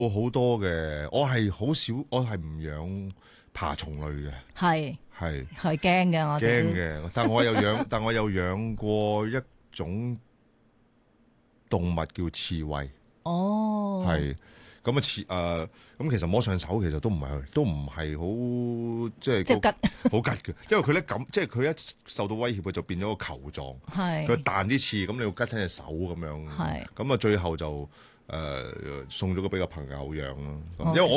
我好多嘅，我係好少，我係唔養爬蟲類嘅， 係係係驚嘅，我驚哋嘅。但我有養過一種動物叫刺蝟， 哦， 係咁咁其實摸上手其實都唔係好即係即係吉好吉嘅，因為佢咧咁即係佢一受到威脅，佢就變咗個球狀，佢係彈啲刺，咁你要吉親隻手咁樣， 係咁啊最後就送咗個俾個朋友養咯，咁因為 OK 我